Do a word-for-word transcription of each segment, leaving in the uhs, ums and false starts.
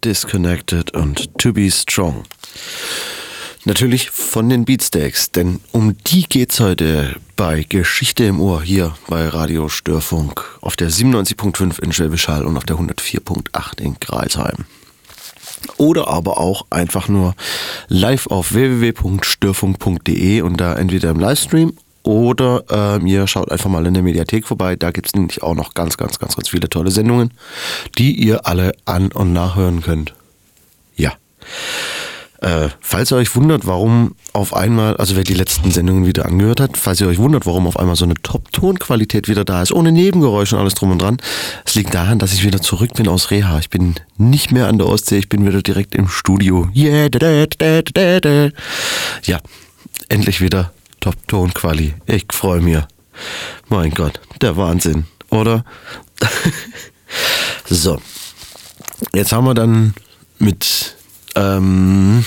Disconnected und To Be Strong. Natürlich von den Beatsteaks, denn um die geht's heute bei Geschichte im Ohr hier bei Radio Störfunk auf der siebenundneunzig Komma fünf in Schwäbisch Hall und auf der hundertvier Komma acht in Greilsheim. Oder aber auch einfach nur live auf w w w punkt störfunk punkt d e und da entweder im Livestream oder ähm, ihr schaut einfach mal in der Mediathek vorbei. Da gibt es nämlich auch noch ganz, ganz, ganz, ganz viele tolle Sendungen, die ihr alle an- und nachhören könnt. Ja. Äh, falls ihr euch wundert, warum auf einmal, also wer die letzten Sendungen wieder angehört hat, falls ihr euch wundert, warum auf einmal so eine Top-Tonqualität wieder da ist, ohne Nebengeräusche und alles drum und dran, es liegt daran, dass ich wieder zurück bin aus Reha. Ich bin nicht mehr an der Ostsee, ich bin wieder direkt im Studio. Yeah, da, da, da, da, da. Ja, endlich wieder Top-Ton-Quali. Ich freue mich. Mein Gott, der Wahnsinn, oder? So, jetzt haben wir dann mit ähm,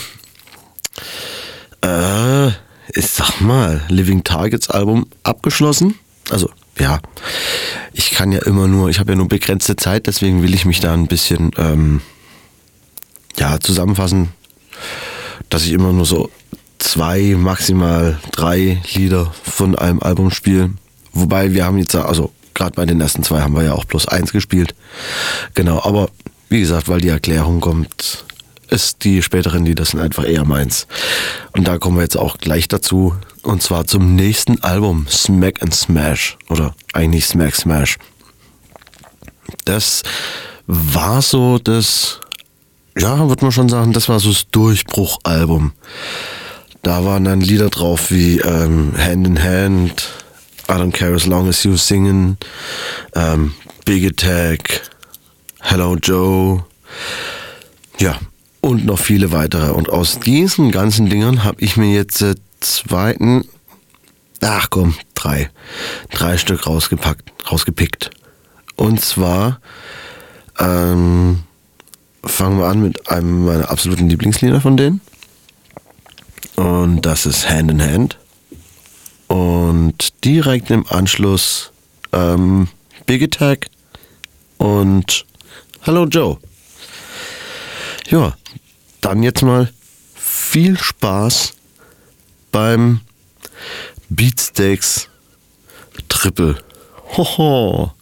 äh, ich sag mal, Living Targets Album abgeschlossen. Also, ja, ich kann ja immer nur, ich habe ja nur begrenzte Zeit, deswegen will ich mich da ein bisschen ähm, ja, zusammenfassen, dass ich immer nur so zwei, maximal drei Lieder von einem Album spiele. Wobei wir haben jetzt, also gerade bei den ersten zwei haben wir ja auch plus eins gespielt. Genau, aber wie gesagt, weil die Erklärung kommt, ist die späteren Lieder sind einfach eher meins. Und da kommen wir jetzt auch gleich dazu. Und zwar zum nächsten Album, Smack and Smash. Oder eigentlich Smack Smash. Das war so das, ja, würde man schon sagen, das war so das Durchbruchalbum. Da waren dann Lieder drauf wie ähm, Hand in Hand, I Don't Care As Long As You Singen, ähm, Big Attack, Hello Joe, ja, und noch viele weitere. Und aus diesen ganzen Dingern habe ich mir jetzt äh, zweiten, ach komm, drei, drei Stück rausgepackt, rausgepickt. Und zwar ähm, fangen wir an mit einem meiner absoluten Lieblingslieder von denen. Und das ist Hand in Hand. Und direkt im Anschluss ähm, Big Attack und Hello Joe. Ja, dann jetzt mal viel Spaß beim Beatsteaks Triple. Hoho.